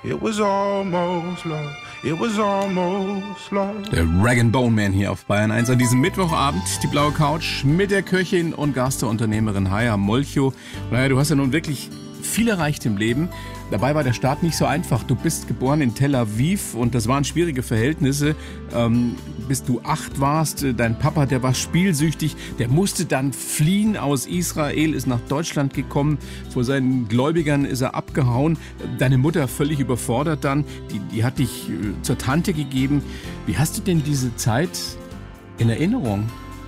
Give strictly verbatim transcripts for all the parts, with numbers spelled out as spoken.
It was almost love. It was almost love. Der Rag and Bone Man hier auf Bayern eins an diesem Mittwochabend. Die blaue Couch mit der Köchin und Gasteunternehmerin Haya Molcho. Naja, du hast ja nun wirklich viel erreicht im Leben. Dabei war der Start nicht so einfach. Du bist geboren in Tel Aviv und das waren schwierige Verhältnisse. Ähm, bis du acht warst, dein Papa, der war spielsüchtig, der musste dann fliehen aus Israel, ist nach Deutschland gekommen. Vor seinen Gläubigern ist er abgehauen. Deine Mutter völlig überfordert dann, die, die hat dich äh, zur Tante gegeben. Wie hast du denn diese Zeit in Erinnerung?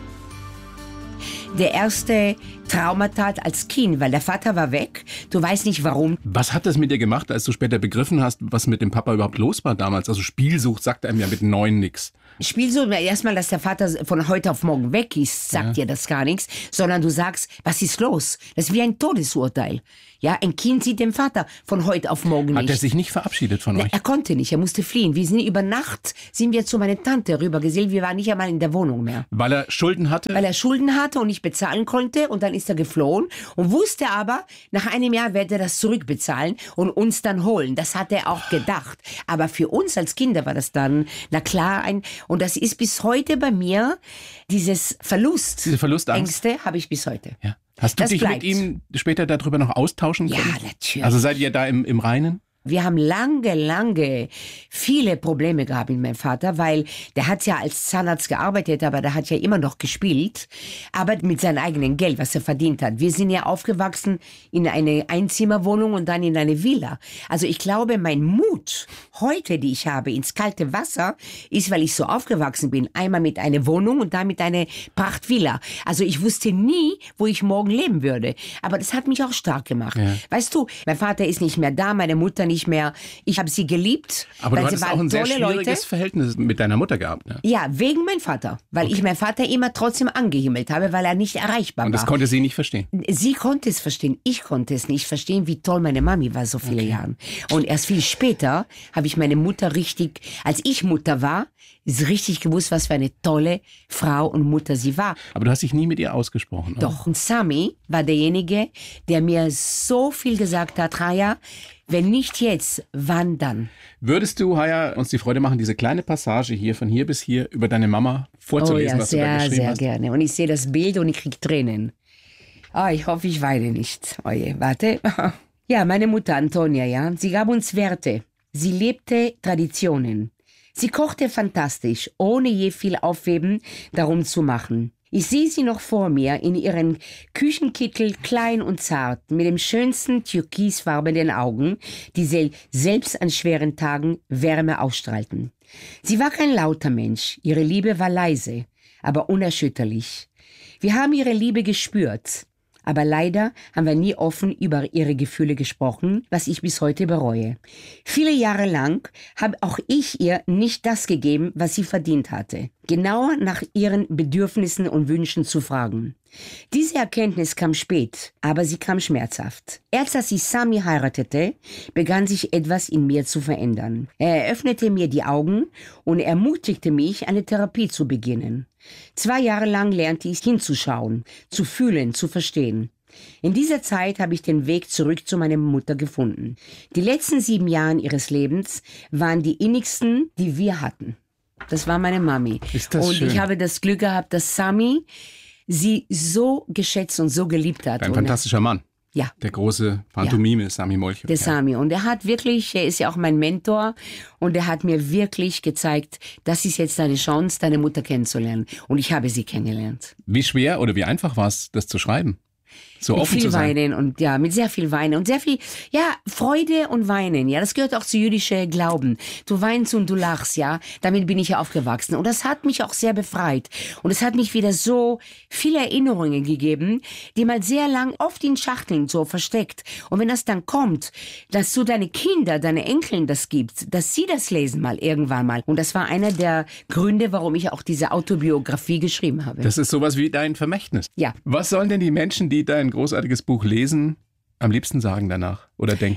Der erste Traumatat als Kind, weil der Vater war weg. Du weißt nicht warum. Was hat das mit dir gemacht, als du später begriffen hast, was mit dem Papa überhaupt los war damals? Also Spielsucht sagt einem ja mit neun nix. Spielsucht, erstmal, dass der Vater von heute auf morgen weg ist, sagt Ja. dir das gar nichts, sondern du sagst, was ist los? Das ist wie ein Todesurteil. Ja, ein Kind sieht den Vater von heute auf morgen Hat nicht. er sich nicht verabschiedet von Ne, euch? er konnte nicht, er musste fliehen. Wir sind über Nacht, sind wir zu meiner Tante rübergesegelt, wir waren nicht einmal in der Wohnung mehr. Weil er Schulden hatte? Weil er Schulden hatte und nicht bezahlen konnte und dann ist er geflohen und wusste aber, nach einem Jahr werde er das zurückbezahlen und uns dann holen. Das hat er auch gedacht. Aber für uns als Kinder war das dann, na klar, ein, und das ist bis heute bei mir, dieses Verlust. Diese Verlustangst? Ängste habe ich bis heute. Ja. Hast du Das dich bleibt. mit ihm später darüber noch austauschen Ja, können? natürlich. Also seid ihr da im, im Reinen? Wir haben lange, lange viele Probleme gehabt mit meinem Vater, weil der hat ja als Zahnarzt gearbeitet, aber der hat ja immer noch gespielt, aber mit seinem eigenen Geld, was er verdient hat. Wir sind ja aufgewachsen in eine Einzimmerwohnung und dann in eine Villa. Also ich glaube, mein Mut heute, die ich habe, ins kalte Wasser, ist, weil ich so aufgewachsen bin. Einmal mit einer Wohnung und dann mit einer Prachtvilla. Also ich wusste nie, wo ich morgen leben würde. Aber das hat mich auch stark gemacht. Ja. Weißt du, mein Vater ist nicht mehr da, meine Mutter nicht mehr. Ich habe sie geliebt, Aber weil du sie hattest auch waren ein sehr tolle schwieriges Leute. Verhältnis mit deiner Mutter gehabt. Ne? Ja, wegen meinem Vater. Weil ich meinen Vater immer trotzdem angehimmelt habe, weil er nicht erreichbar Und das war. konnte sie nicht verstehen. Sie konnte es verstehen, ich konnte es nicht verstehen, wie toll meine Mami war so viele Jahre. Und erst viel später habe ich meine Mutter richtig, als ich Mutter war, ist richtig gewusst, was für eine tolle Frau und Mutter sie war. Aber du hast dich nie mit ihr ausgesprochen. Oder? Doch, und Sami war derjenige, der mir so viel gesagt hat, Raya, wenn nicht jetzt, wann dann? Würdest du, Haya, uns die Freude machen, diese kleine Passage hier, von hier bis hier, über deine Mama vorzulesen, oh ja, was du da sehr, geschrieben sehr hast? gerne. Und ich sehe das Bild und ich kriege Tränen. Oh, ich hoffe, ich weine nicht. Oh je, warte. Ja, meine Mutter Antonia, ja, sie gab uns Werte. Sie lebte Traditionen. Sie kochte fantastisch, ohne je viel Aufweben darum zu machen. Ich sehe sie noch vor mir in ihren Küchenkittel, klein und zart, mit dem schönsten türkisfarbenen Augen, die sie selbst an schweren Tagen Wärme ausstrahlten. Sie war kein lauter Mensch, ihre Liebe war leise, aber unerschütterlich. Wir haben ihre Liebe gespürt. Aber leider haben wir nie offen über ihre Gefühle gesprochen, was ich bis heute bereue. Viele Jahre lang habe auch ich ihr nicht das gegeben, was sie verdient hatte. Genauer nach ihren Bedürfnissen und Wünschen zu fragen. Diese Erkenntnis kam spät, aber sie kam schmerzhaft. Erst als ich Sami heiratete, begann sich etwas in mir zu verändern. Er eröffnete mir die Augen und ermutigte mich, eine Therapie zu beginnen. Zwei Jahre lang lernte ich hinzuschauen, zu fühlen, zu verstehen. In dieser Zeit habe ich den Weg zurück zu meiner Mutter gefunden. Die letzten sieben Jahre ihres Lebens waren die innigsten, die wir hatten. Das war meine Mami. Ist das und schön. ich habe das Glück gehabt, dass Sami sie so geschätzt und so geliebt hat. Ein Und fantastischer Mann. Ja. Der große Pantomime, Sami Molcho. Der Ja. Sami. Und er hat wirklich, er ist ja auch mein Mentor und er hat mir wirklich gezeigt, das ist jetzt deine Chance, deine Mutter kennenzulernen. Und ich habe sie kennengelernt. Wie schwer oder wie einfach war es, das zu schreiben? So Mit offen viel zu sein? Weinen und ja, mit sehr viel Weinen und sehr viel, ja, Freude und Weinen. Ja, das gehört auch zu jüdischen Glauben. Du weinst und du lachst, ja. Damit bin ich ja aufgewachsen. Und das hat mich auch sehr befreit. Und es hat mich wieder so viele Erinnerungen gegeben, die mal sehr lang oft in Schachteln so versteckt. Und wenn das dann kommt, dass du deine Kinder, deine Enkeln das gibst, dass sie das lesen mal irgendwann mal. Und das war einer der Gründe, warum ich auch diese Autobiografie geschrieben habe. Das ist sowas wie dein Vermächtnis. Ja. Was sollen denn die Menschen, die dein großartiges Buch lesen, am liebsten sagen danach oder denken?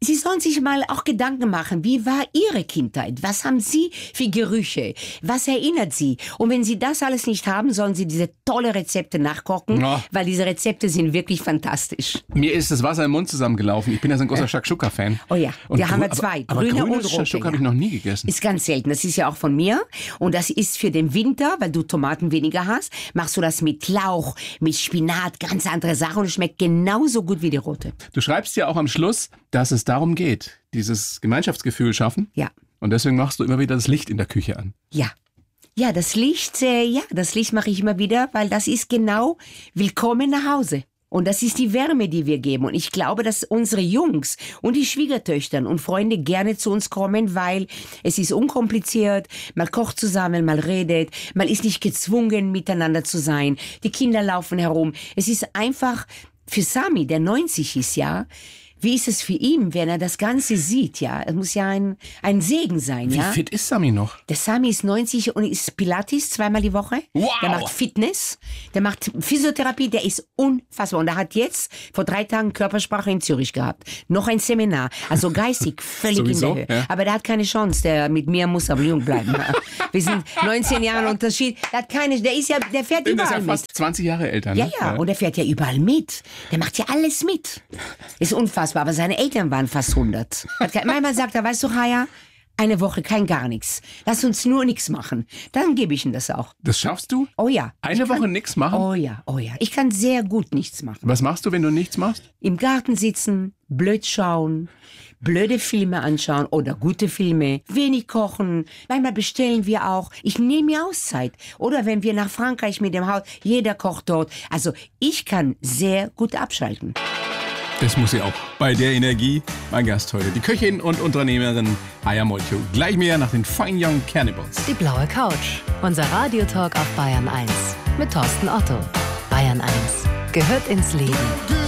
Sie sollen sich mal auch Gedanken machen, wie war Ihre Kindheit? Was haben Sie für Gerüche? Was erinnert Sie? Und wenn Sie das alles nicht haben, sollen Sie diese tolle Rezepte nachkochen, Ja. weil diese Rezepte sind wirklich fantastisch. Mir ist das Wasser im Mund zusammengelaufen. Ich bin ja so ein großer Shakshuka-Fan. Oh ja, Und da haben wir grü- zwei, Aber, aber grüne und grünes rote. Shakshuka habe ja. ich noch nie gegessen. Ist ganz selten. Das ist ja auch von mir. Und das ist für den Winter, weil du Tomaten weniger hast, machst du das mit Lauch, mit Spinat, ganz andere Sachen und es schmeckt genauso gut wie die rote. Du schreibst ja auch am Schluss, dass es darum geht, dieses Gemeinschaftsgefühl schaffen. Ja. Und deswegen machst du immer wieder das Licht in der Küche an. Ja. Ja, das Licht, äh, ja, das Licht mache ich immer wieder, weil das ist genau willkommen nach Hause. Und das ist die Wärme, die wir geben. Und ich glaube, dass unsere Jungs und die Schwiegertöchter und Freunde gerne zu uns kommen, weil es ist unkompliziert. Man kocht zusammen, man redet, man ist nicht gezwungen, miteinander zu sein. Die Kinder laufen herum. Es ist einfach für Sami, der neunzig ist, ja. Wie ist es für ihn, wenn er das Ganze sieht, ja? Es muss ja ein, ein Segen sein, Wie ja? fit ist Sami noch? Der Sami ist neunzig und ist Pilates zweimal die Woche. Wow. Der macht Fitness, der macht Physiotherapie, der ist unfassbar. Und er hat jetzt vor drei Tagen Körpersprache in Zürich gehabt. Noch ein Seminar. Also geistig völlig Sowieso, in der Höhe. ja. Aber der hat keine Chance. Der mit mir muss aber jung bleiben. Wir sind neunzehn Jahre Unterschied. Der hat keine, der ist ja, der fährt Der ist überall ja mit. fast zwanzig Jahre älter, ne? Ja, ja, und er fährt ja überall mit. Der macht ja alles mit. Ist unfassbar, aber seine Eltern waren fast hundert. Manchmal sagt er, weißt du, Chaya, eine Woche kein gar nichts. Lass uns nur nichts machen. Dann gebe ich ihm das auch. Das schaffst du? Oh ja. Eine Ich Woche kann, nichts machen? Oh ja, oh ja. Ich kann sehr gut nichts machen. Was machst du, wenn du nichts machst? Im Garten sitzen, blöd schauen, blöde Filme anschauen oder gute Filme, wenig kochen. Manchmal bestellen wir auch. Ich nehme mir Auszeit. Oder wenn wir nach Frankreich mit dem Haus, jeder kocht dort. Also ich kann sehr gut abschalten. Das muss sie auch. Bei der Energie, mein Gast heute, die Köchin und Unternehmerin Haya Molcho. Gleich mehr nach den Fine Young Cannibals. Die blaue Couch. Unser Radiotalk auf Bayern eins. Mit Thorsten Otto. Bayern eins gehört ins Leben.